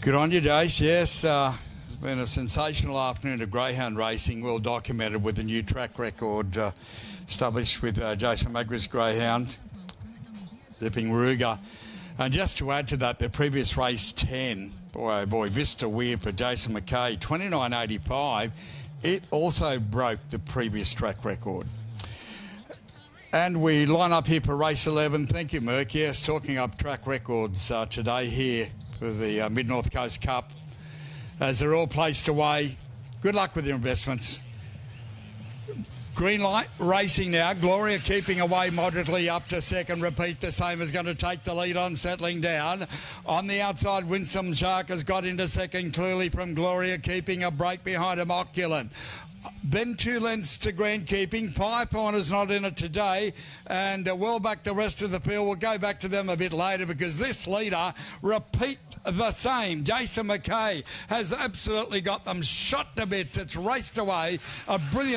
Good on you, Jace. Yes, it's been a sensational afternoon of greyhound racing, well documented with a new track record established with Jason Magri's greyhound, Zipping Ruger. And just to add to that, the previous race 10, boy oh boy, Vista Weird for Jason McKay, 29.85, it also broke the previous track record. And we line up here for race 11. Thank you, Merck. Yes, talking up track records today here for the Mid-North Coast Cup. As they're all placed away, good luck with your investments. Green light racing now. Gloria keeping away moderately up to second. Repeat the same is going to take the lead on, settling down. On the outside, Winsome Shark has got into second clearly from Gloria, keeping a break behind him, Oculent. Then 2 lengths to Grand Keeping. Python is not in it today, and well back the rest of the field. We'll go back to them a bit later because this leader, repeat the same. Jason McKay has absolutely got them shot to bits. It's raced away. A brilliant